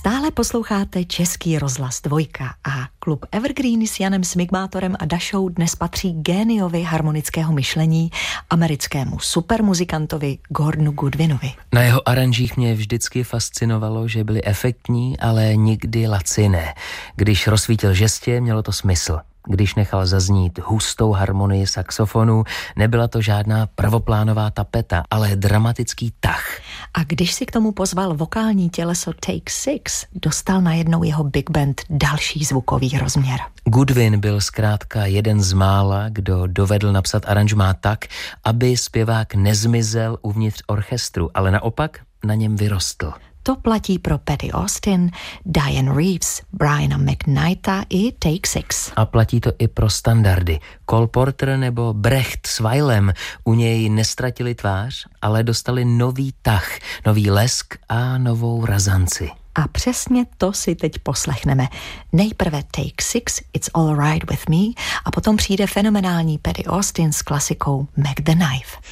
Stále posloucháte Český rozhlas Dvojka a klub Evergreen s Janem Smigmátorem a Dašou dnes patří géniovi harmonického myšlení, americkému supermuzikantovi Gordonu Goodwinovi. Na jeho aranžích mě vždycky fascinovalo, že byly efektní, ale nikdy laciné. Když rozsvítil žestě, mělo to smysl. Když nechal zaznít hustou harmonii saxofonu, nebyla to žádná prvoplánová tapeta, ale dramatický tah. A když si k tomu pozval vokální těleso Take Six, dostal najednou jeho big band další zvukový rozměr. Goodwin byl zkrátka jeden z mála, kdo dovedl napsat aranžmá tak, aby zpěvák nezmizel uvnitř orchestru, ale naopak na něm vyrostl. To platí pro Patty Austin, Diane Reeves, Briana McKnighta i Take Six. A platí to i pro standardy. Cole Porter nebo Brecht s Weilem u něj nestratili tvář, ale dostali nový tah, nový lesk a novou razanci. A přesně to si teď poslechneme. Nejprve Take Six, It's All Right With Me a potom přijde fenomenální Patty Austin s klasikou Mac the Knife.